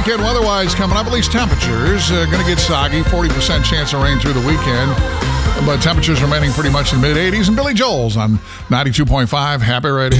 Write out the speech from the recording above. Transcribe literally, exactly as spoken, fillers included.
weekend weather-wise coming up, at least temperatures. Uh, going to get soggy, forty percent chance of rain through the weekend. But temperatures remaining pretty much in the mid-eighties. And Billy Joel's on ninety-two point five Happy Radio.